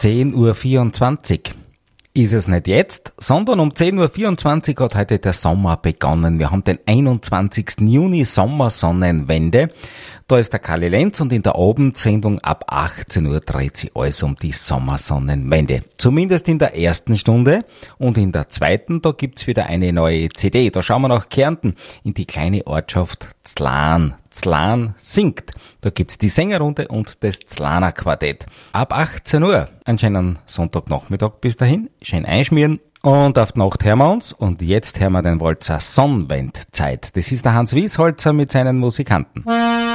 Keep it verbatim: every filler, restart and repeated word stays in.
zehn Uhr vierundzwanzig. Ist es nicht jetzt, sondern um zehn Uhr vierundzwanzig hat heute der Sommer begonnen. Wir haben den einundzwanzigsten Juni, Sommersonnenwende. Da ist der Karli Lenz und in der Abendsendung ab achtzehn Uhr dreht sich alles um die Sommersonnenwende. Zumindest in der ersten Stunde, und in der zweiten, da gibt's wieder eine neue C D. Da schauen wir nach Kärnten in die kleine Ortschaft Zlan. Zlan singt. Da gibt's die Sängerrunde und das Zlaner Quartett. Ab achtzehn Uhr. Einen schönen Sonntagnachmittag bis dahin. Schön einschmieren. Und auf die Nacht hören wir uns. Und jetzt hören wir den Walzer Sonnenwendzeit. Das ist der Hans Wiesholzer mit seinen Musikanten.